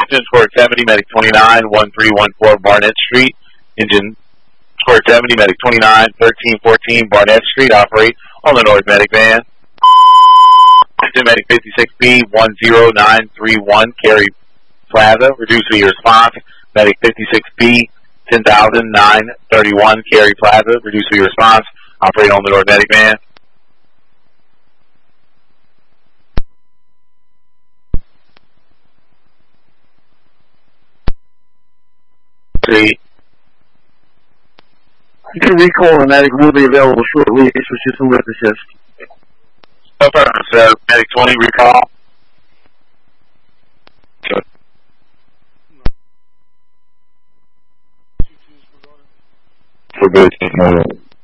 Engine Squirt 70, Medic 29, 1314 Barnett Street. Engine Squirt 70, Medic 29, 1314 Barnett Street. Operate on the North Medic van. Engine Medic 56B, 10931 Cary Plaza. Reduce via response. Medic 56B, 10,931 Cary Plaza. Reduce via response. Operate on the North Medic van. You can recall, and Medic will be available shortly. This was just a lift assist. Affirmative, sir. Medic 20, recall. For basic,